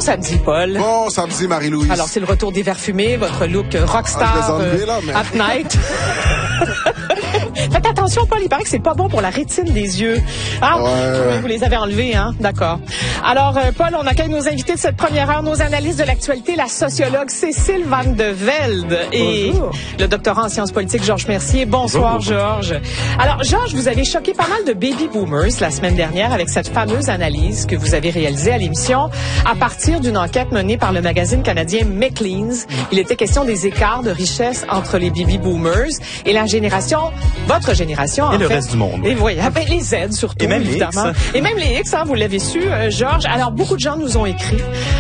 samedi, Paul. Bon samedi, Marie-Louise. Alors, c'est le retour des verres fumés, votre look rockstar at night. Faites attention, Paul, il paraît que c'est pas bon pour la rétine des yeux. Ah, ouais. Vous les avez enlevés, hein? D'accord. Alors, Paul, on accueille nos invités de cette première heure, nos analystes de l'actualité, la sociologue Cécile Van de Velde et le doctorant en sciences politiques, Georges Mercier. Bonsoir, Georges. Alors, Georges, vous avez choqué pas mal de baby boomers la semaine dernière avec cette fameuse analyse que vous avez réalisée à l'émission à partir d'une enquête menée par le magazine canadien Maclean's. Il était question des écarts de richesse entre les baby boomers et la génération, votre génération, en fait. Et le reste du monde. Et voilà, ben, les Z surtout, et même évidemment. Les X. Et même les X, hein, vous l'avez su, Georges. Alors, beaucoup de gens nous ont écrit.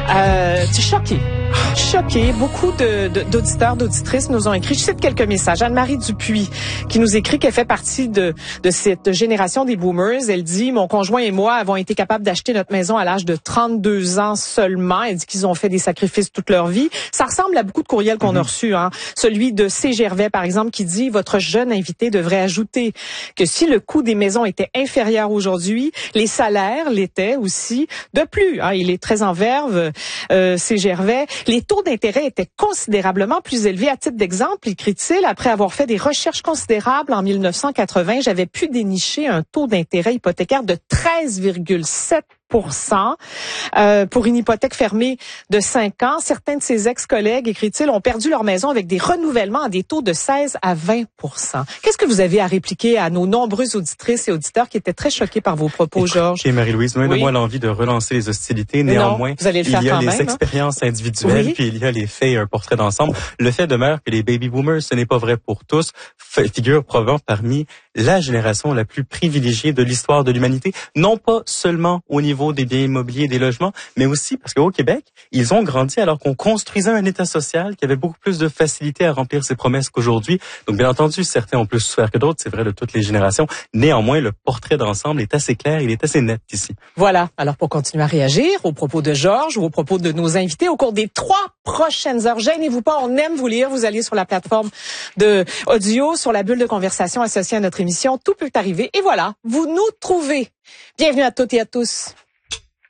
Choqué. Beaucoup d'auditeurs, d'auditrices nous ont écrit. Je cite quelques messages. Anne-Marie Dupuis, qui nous écrit qu'elle fait partie de cette génération des boomers. Elle dit, mon conjoint et moi avons été capables d'acheter notre maison à l'âge de 32 ans seulement. Elle dit qu'ils ont fait des sacrifices toute leur vie. Ça ressemble à beaucoup de courriels qu'on a reçus, hein. Celui de C. Gervais, par exemple, qui dit, votre jeune invité devrait ajouter que si le coût des maisons était inférieur aujourd'hui, les salaires l'étaient aussi. De plus, hein, il est très en verve, C. Gervais. Les taux d'intérêt étaient considérablement plus élevés. À titre d'exemple, écrit-il, après avoir fait des recherches considérables en 1980, j'avais pu dénicher un taux d'intérêt hypothécaire de 13,7% pour une hypothèque fermée de 5 ans. Certains de ses ex-collègues, écrit-il, ont perdu leur maison avec des renouvellements à des taux de 16 à 20%. Qu'est-ce que vous avez à répliquer à nos nombreuses auditrices et auditeurs qui étaient très choqués par vos propos, Georges? Et Marie-Louise, loin de moi l'envie de relancer les hostilités. Néanmoins, vous allez le faire il y a quand les même, expériences individuelles, puis il y a les faits et un portrait d'ensemble. Le fait demeure que les baby boomers, ce n'est pas vrai pour tous, figure probablement parmi la génération la plus privilégiée de l'histoire de l'humanité, non pas seulement au niveau des biens immobiliers et des logements, mais aussi parce qu'au Québec, ils ont grandi alors qu'on construisait un État social qui avait beaucoup plus de facilité à remplir ses promesses qu'aujourd'hui. Donc, bien entendu, certains ont plus souffert que d'autres, c'est vrai de toutes les générations. Néanmoins, le portrait d'ensemble est assez clair, il est assez net ici. Voilà. Alors, pour continuer à réagir aux propos de Georges ou aux propos de nos invités au cours des 3 prochaines heures, gênez-vous pas, on aime vous lire. Vous allez sur la plateforme de audio, sur la bulle de conversation associée à notre émission. Tout peut arriver. Et voilà, vous nous trouvez. Bienvenue à toutes et à tous.